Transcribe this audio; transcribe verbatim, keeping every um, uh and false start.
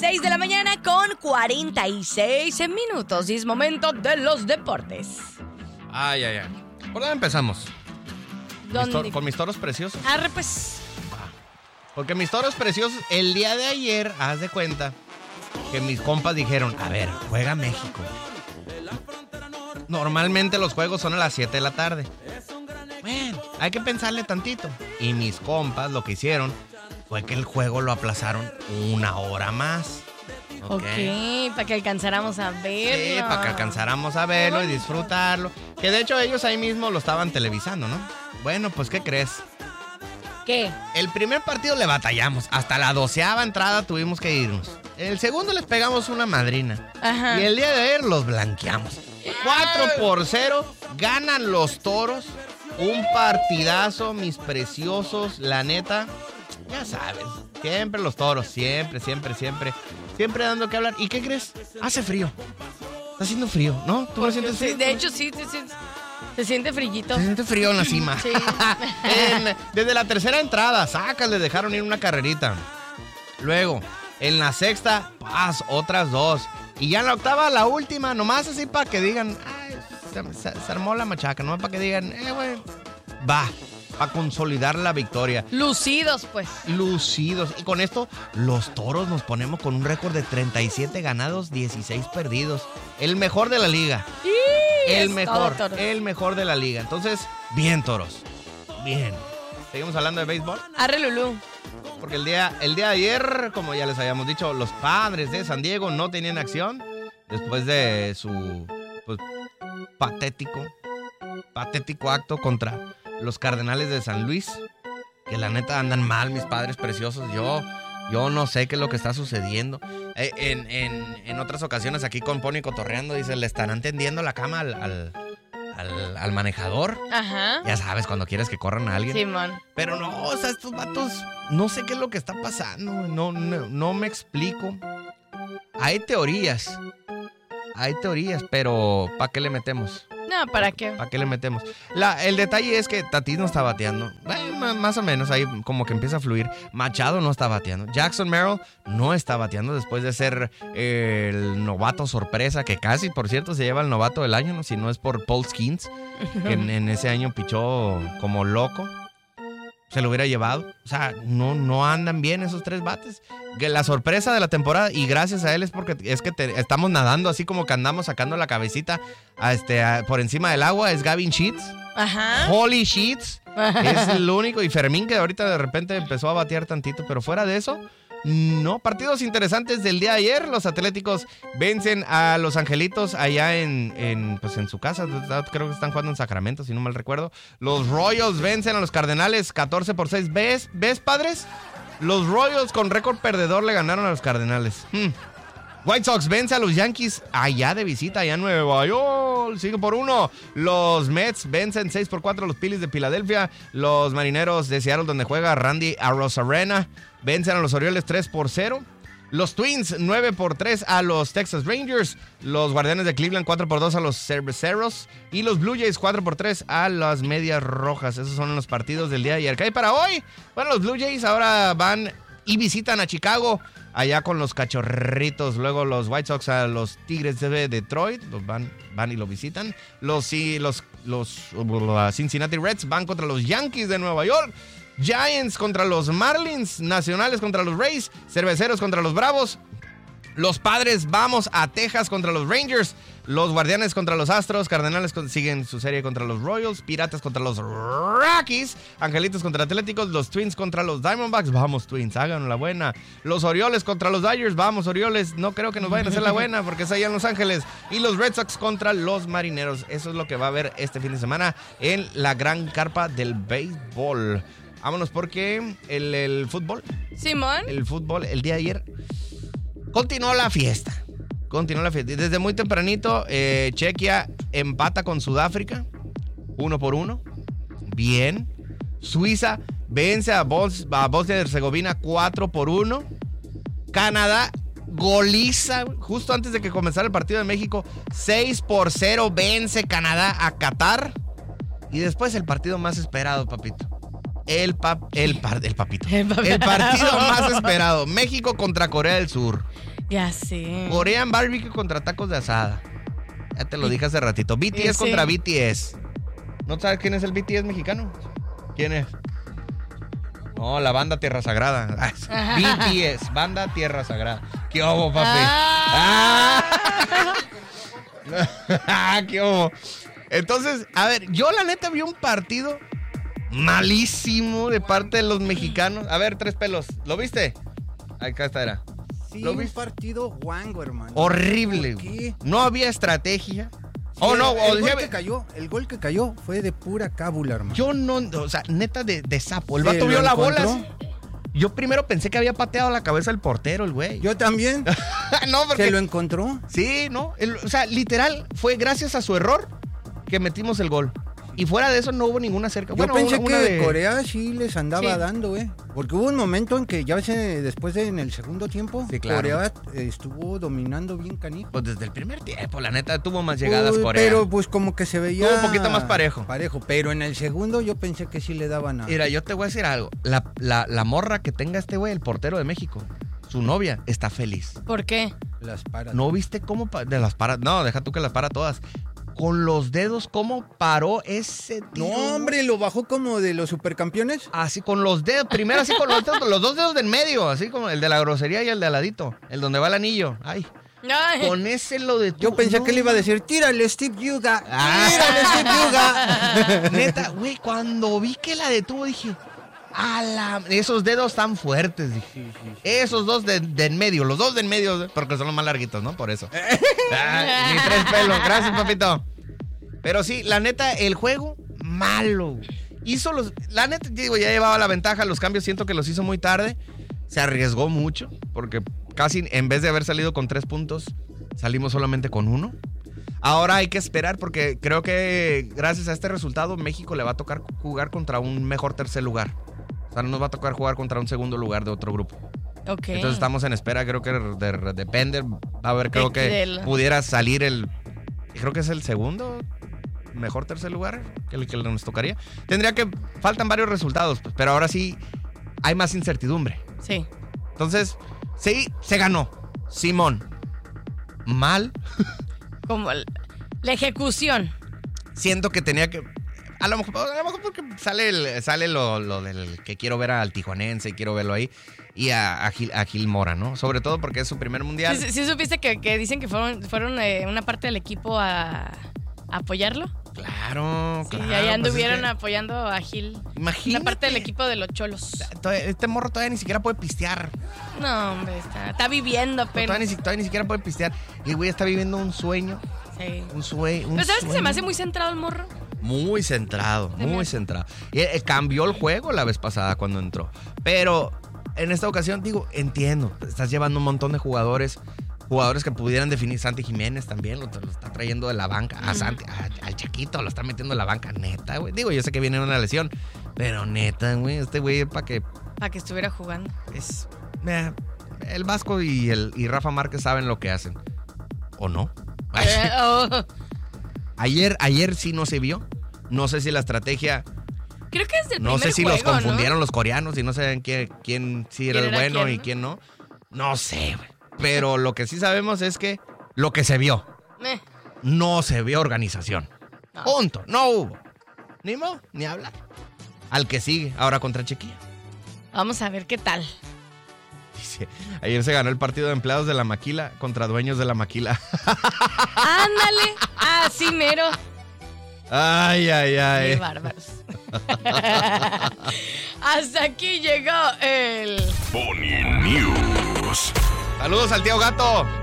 seis de la mañana con cuarenta y seis minutos. Y es momento de los deportes. Ay, ay, ay. ¿Por dónde empezamos? ¿Dónde? Mis tor- con mis toros preciosos. Arre, pues. Porque mis toros preciosos, el día de ayer, haz de cuenta que mis compas dijeron, a ver, juega México. Normalmente los juegos son a las siete de la tarde. Bueno, hay que pensarle tantito. Y mis compas lo que hicieron fue que el juego lo aplazaron una hora más. Ok, okay, para que alcanzáramos a verlo. Sí, para que alcanzáramos a verlo y disfrutarlo. Que de hecho ellos ahí mismo lo estaban televisando, ¿no? Bueno, pues, ¿qué crees? ¿Qué? El primer partido le batallamos. Hasta la doceava entrada tuvimos que irnos. El segundo les pegamos una madrina. Ajá. Y el día de ayer los blanqueamos. cuatro por cero. Ganan los toros. Un partidazo, mis preciosos. La neta, ya sabes. Siempre los toros. Siempre, siempre, siempre. Siempre dando que hablar. ¿Y qué crees? Hace frío. Está haciendo frío, ¿no? ¿Tú no sientes frío? Sí, de hecho, sí, te sientes... Se siente frillito. Se siente frío en la cima. Sí. en, desde la tercera entrada, sacas, le dejaron ir una carrerita. Luego, en la sexta, paz, otras dos. Y ya en la octava, la última, nomás así para que digan, ay, se, se, se armó la machaca, nomás para que digan, eh, güey, va, para consolidar la victoria. Lucidos, pues. Lucidos. Y con esto, los toros nos ponemos con un récord de treinta y siete ganados, dieciséis perdidos. El mejor de la liga. Sí. El Es mejor, todo, el mejor de la liga. Entonces, bien, toros. Bien. Seguimos hablando de béisbol. Arre, Lulú. Porque el día, el día de ayer, como ya les habíamos dicho, los Padres de San Diego no tenían acción después de su pues, patético, patético acto contra los Cardenales de San Luis. Que la neta andan mal, mis Padres preciosos. Yo... Yo no sé qué es lo que está sucediendo. Eh, en, en, en otras ocasiones aquí con Pony cotorreando, dice, le estarán tendiendo la cama al, al, al, al manejador. Ajá. Ya sabes, cuando quieres que corran a alguien. Simón. Pero no, o sea, estos vatos, no sé qué es lo que está pasando. No, no, no me explico. Hay teorías. Hay teorías, pero ¿para qué le metemos? No, ¿para qué? ¿Para qué le metemos? La, el detalle es que Tatis no está bateando. Bueno, más o menos, ahí como que empieza a fluir. Machado no está bateando. Jackson Merrill no está bateando después de ser eh, el novato sorpresa, que casi, por cierto, se lleva el novato del año, ¿no? Si no es por Paul Skeens, que en, en ese año pichó como loco. Se lo hubiera llevado. O sea, no, no andan bien esos tres bates. Que la sorpresa de la temporada, y gracias a él, es porque es que te, estamos nadando así como que andamos sacando la cabecita a este, a, por encima del agua, es Gavin Sheets. Ajá. Holy Sheets. Es el único. Y Fermín, que ahorita de repente empezó a batear tantito, pero fuera de eso, no. Partidos interesantes del día de ayer. Los Atléticos vencen a los Angelitos allá en, en, pues en su casa. Creo que están jugando en Sacramento, si no mal recuerdo. Los Royals vencen a los Cardenales catorce por seis. ¿Ves, ¿Ves, padres? Los Royals con récord perdedor le ganaron a los Cardenales. Hmm. White Sox vence a los Yankees allá de visita, allá en Nueva York, cinco por uno. Los Mets vencen seis por cuatro a los Phillies de Filadelfia. Los Marineros de Seattle, donde juega Randy Arozarena, vencen a los Orioles tres por cero. Los Twins nueve por tres a los Texas Rangers. Los Guardianes de Cleveland cuatro por dos a los Cerveceros. Y los Blue Jays cuatro por tres a las Medias Rojas. Esos son los partidos del día de ayer. ¿Qué hay para hoy? Bueno, los Blue Jays ahora van y visitan a Chicago, allá con los Cachorritos. Luego los White Sox a los Tigres de Detroit. Los van, van y lo visitan. Los, sí, los, los uh, Cincinnati Reds van contra los Yankees de Nueva York. Giants contra los Marlins, Nacionales contra los Rays, Cerveceros contra los Bravos. Los Padres vamos a Texas contra los Rangers. Los Guardianes contra los Astros. Cardenales con, siguen su serie contra los Royals. Piratas contra los Rockies. Angelitos contra Atléticos. Los Twins contra los Diamondbacks. Vamos, Twins, hagan la buena. Los Orioles contra los Dodgers. Vamos, Orioles. No creo que nos vayan a hacer la buena porque es allá en Los Ángeles. Y los Red Sox contra los Marineros. Eso es lo que va a haber este fin de semana en la gran carpa del béisbol. Vámonos porque el, el fútbol. Simón. El fútbol, el día de ayer, continuó la fiesta. Continuó la fiesta. Desde muy tempranito, eh, Chequia empata con Sudáfrica. Uno por uno. Bien. Suiza vence a, Bos- a Bosnia y Herzegovina cuatro por uno. Canadá goliza justo antes de que comenzara el partido de México. seis por cero vence Canadá a Qatar. Y después el partido más esperado, papito. El, pap, el, par, el papito. El, papito. El partido más esperado. México contra Corea del Sur. Ya sé. Korean barbecue contra tacos de asada. Ya te lo dije hace ratito. B T S Sí. contra B T S. ¿No sabes quién es el B T S mexicano? ¿Quién es? No, la banda Tierra Sagrada. B T S, banda Tierra Sagrada. ¿Qué hubo, papi? Ah. Ah, ¿qué hubo? Entonces, a ver, yo la neta vi un partido malísimo de parte de los mexicanos. A ver, tres pelos. ¿Lo viste? Acá está, era. Sí, ¿Lo un viste? partido guango, hermano. Horrible. ¿Por qué? No había estrategia. Sí, Oh, no, el, o el sea, gol que cayó, el gol que cayó fue de pura cábula, hermano. yo no, o sea, neta de, de sapo. El Sí, vato lo vio la bola. encontró. así. Yo primero pensé que había pateado la cabeza del portero, el güey. Yo también. no, porque ¿Se lo encontró? sí, no, el- o sea, literal fue gracias a su error que metimos el gol. Y fuera de eso no hubo ninguna cerca. Yo Bueno, pensé una- que una de- Corea sí les andaba Sí. dando, ¿eh? Porque hubo un momento en que ya ves, eh, después de en el segundo tiempo, Sí, claro. Corea eh, estuvo dominando bien canijo. Pues desde el primer tiempo, la neta, tuvo más llegadas Uy, Corea. Pero pues como que se veía... Tuvo un poquito más parejo. Parejo, pero en el segundo yo pensé que sí le daban a... Mira, yo te voy a decir algo. La, la, la morra que tenga este güey, el portero de México, su novia, está feliz. ¿Por qué? Las paras. ¿No viste cómo pa- de las para? No, deja tú que las para todas. Con los dedos, ¿cómo paró ese tío? No, hombre, lo bajó como de los supercampeones. Así con los dedos, primero así con los dedos, los dos dedos del medio, así como el de la grosería y el de al ladito, el donde va el anillo. Ay, Ay. con ese lo de Yo pensé que le iba a decir, tírale, Steve Yuga. Ah. Tírale, Steve Yuga. Neta, güey, cuando vi que la detuvo dije, a la... esos dedos tan fuertes, dije. Esos dos de, de en medio, los dos de en medio, porque son los más larguitos, ¿no? Por eso. Ah, ni tres pelos, gracias, papito. Pero sí, la neta, el juego, malo. Hizo los... La neta, digo, ya llevaba la ventaja, los cambios siento que los hizo muy tarde. Se arriesgó mucho, porque casi en vez de haber salido con tres puntos, salimos solamente con uno. Ahora hay que esperar, porque creo que gracias a este resultado, México le va a tocar jugar contra un mejor tercer lugar. O sea, no nos va a tocar jugar contra un segundo lugar de otro grupo. Ok. Entonces estamos en espera, creo que de, de- depende. Va a haber, creo De- que del- pudiera salir el... Creo que es el segundo mejor tercer lugar que el que nos tocaría. Tendría que... Faltan varios resultados, pues, pero ahora sí hay más incertidumbre. Sí. Entonces, sí, se ganó. Simón. Mal. Como el- la ejecución. Siento que tenía que... A lo mejor, a lo mejor porque sale, el- sale lo, lo del que quiero ver al tijuanense y quiero verlo ahí. Y a, a, Gil, a Gil Mora, ¿no? Sobre todo porque es su primer mundial. ¿Sí, sí supiste que, que dicen que fueron, fueron eh, una parte del equipo a, a apoyarlo? Claro, Sí, claro. ahí pues anduvieron es que- apoyando a Gil. Imagínate. Una parte del equipo de los cholos. Todavía- Este morro todavía ni siquiera puede pistear. No, hombre, está, está viviendo Todavía apenas. ni, si- todavía ni siquiera puede pistear. Y el güey está viviendo un sueño. Sí. Un sueño. Pero ¿sabes que se me hace muy centrado el morro? Muy centrado, Se me muy hace. centrado. Y eh, cambió el juego la vez pasada cuando entró. Pero en esta ocasión, digo, entiendo. Estás llevando un montón de jugadores. Jugadores que pudieran definir. Santi Jiménez también lo, lo está trayendo de la banca. A Santi, a- al Chaquito lo está metiendo en la banca. Neta, güey. Digo, yo sé que viene una lesión. Pero neta, güey. Este güey es para que Para que estuviera jugando. es... eh, el Vasco y, el, y Rafa Márquez saben lo que hacen. ¿O no? Ay, Eh, oh. ayer, ayer sí no se vio. No sé si la estrategia... Creo que es del No sé primer si los juego, confundieron ¿no? los coreanos y no saben quién, quién sí era ¿Quién el era bueno quién, y no? quién no. No sé, güey. Pero lo que sí sabemos es que lo que se vio, Eh, no se vio organización. No. Punto. No hubo. Ni modo, ni hablar. Al que sigue, ahora contra Chequia. vamos a ver qué tal. Dice, ayer se ganó el partido de empleados de la maquila contra dueños de la maquila. Ándale. Así mero. Ay, ay, Qué ay. bárbaros. Hasta aquí llegó el... Pony News. Saludos al tío Gato.